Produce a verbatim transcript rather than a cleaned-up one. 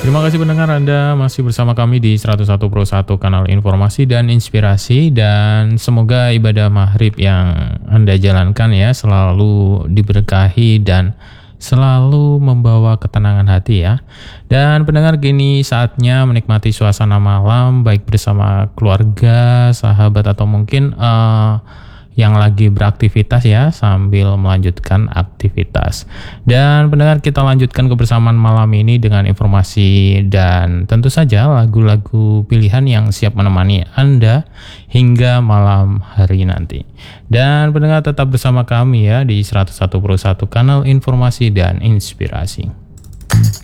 Terima kasih pendengar, Anda masih bersama kami di seratus satu Pro satu kanal informasi dan inspirasi, dan semoga ibadah maghrib yang Anda jalankan ya selalu diberkahi dan selalu membawa ketenangan hati ya. Dan pendengar, kini saatnya menikmati suasana malam baik bersama keluarga, sahabat, atau mungkin uh, yang lagi beraktivitas ya sambil melanjutkan aktivitas. Dan pendengar, kita lanjutkan kebersamaan malam ini dengan informasi dan tentu saja lagu-lagu pilihan yang siap menemani Anda hingga malam hari nanti. Dan pendengar, tetap bersama kami ya di seratus satu Pro satu kanal informasi dan inspirasi.